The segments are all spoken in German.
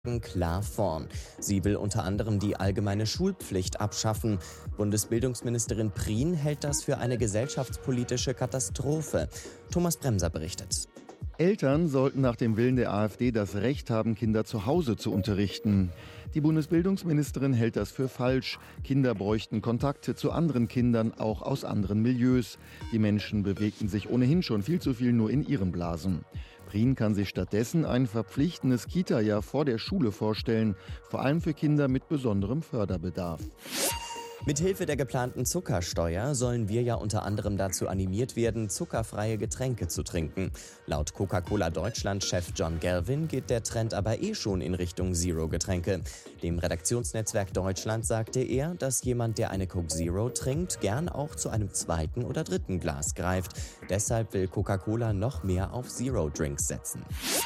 klar vorn. Sie will unter anderem die allgemeine Schulpflicht abschaffen. Bundesbildungsministerin Prien hält das für eine gesellschaftspolitische Katastrophe. Thomas Bremser berichtet. Eltern sollten nach dem Willen der AfD das Recht haben, Kinder zu Hause zu unterrichten. Die Bundesbildungsministerin hält das für falsch. Kinder bräuchten Kontakte zu anderen Kindern, auch aus anderen Milieus. Die Menschen bewegten sich ohnehin schon viel zu viel nur in ihren Blasen. Prien kann sich stattdessen ein verpflichtendes Kita-Jahr vor der Schule vorstellen, vor allem für Kinder mit besonderem Förderbedarf. Mithilfe der geplanten Zuckersteuer sollen wir ja unter anderem dazu animiert werden, zuckerfreie Getränke zu trinken. Laut Coca-Cola Deutschland-Chef John Galvin geht der Trend aber schon in Richtung Zero-Getränke. Dem Redaktionsnetzwerk Deutschland sagte er, dass jemand, der eine Coke Zero trinkt, gern auch zu einem zweiten oder dritten Glas greift. Deshalb will Coca-Cola noch mehr auf Zero-Drinks setzen.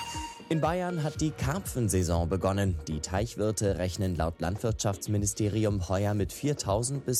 In Bayern hat die Karpfensaison begonnen. Die Teichwirte rechnen laut Landwirtschaftsministerium heuer mit 4.000 bis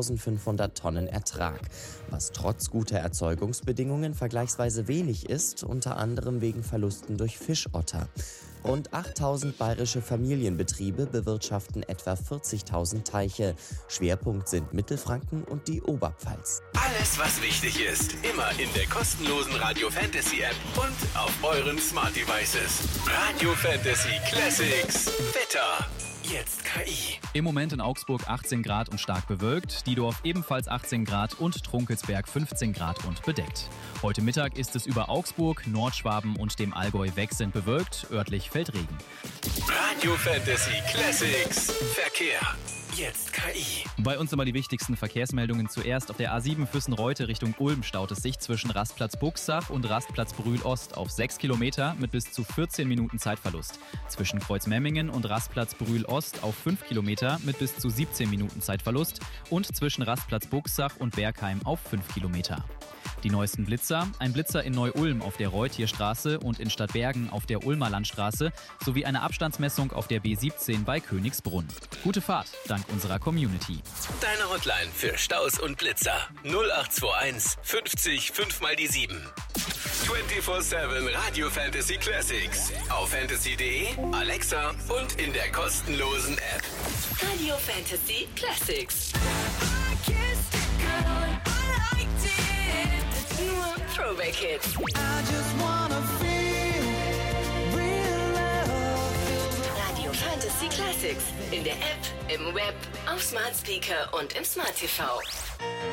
4.500 Tonnen Ertrag, was trotz guter Erzeugungsbedingungen vergleichsweise wenig ist, unter anderem wegen Verlusten durch Fischotter. Rund 8.000 bayerische Familienbetriebe bewirtschaften etwa 40.000 Teiche. Schwerpunkt sind Mittelfranken und die Oberpfalz. Alles, was wichtig ist, immer in der kostenlosen Radio Fantasy App und auf euren Smart Devices. Radio Fantasy Classics. Wetter. Jetzt KI. Im Moment in Augsburg 18 Grad und stark bewölkt, Diedorf ebenfalls 18 Grad und Trunkelsberg 15 Grad und bedeckt. Heute Mittag ist es über Augsburg, Nordschwaben und dem Allgäu wechselnd bewölkt, örtlich fällt Regen. Radio Fantasy Classics. Verkehr. Jetzt KI. Bei uns immer die wichtigsten Verkehrsmeldungen zuerst. Auf der A7 Füssen-Reute Richtung Ulm staut es sich zwischen Rastplatz Buchsach und Rastplatz Brühl-Ost auf 6 Kilometer mit bis zu 14 Minuten Zeitverlust. Zwischen Kreuzmemmingen und Rastplatz Brühl-Ost auf 5 Kilometer mit bis zu 17 Minuten Zeitverlust und zwischen Rastplatz Buchsach und Bergheim auf 5 Kilometer. Die neuesten Blitzer, ein Blitzer in Neu-Ulm auf der Reutierstraße und in Stadtbergen auf der Ulmer Landstraße sowie eine Abstandsmessung auf der B17 bei Königsbrunn. Gute Fahrt, dank unserer Community. Deine Hotline für Staus und Blitzer 0821 50 5 mal die 7. 24/7 Radio Fantasy Classics. Auf fantasy.de, Alexa und in der kostenlosen App. Radio Fantasy Classics. Nur Throwback Hits. Radio Fantasy Classics. In der App, im Web, auf Smart Speaker und im Smart TV.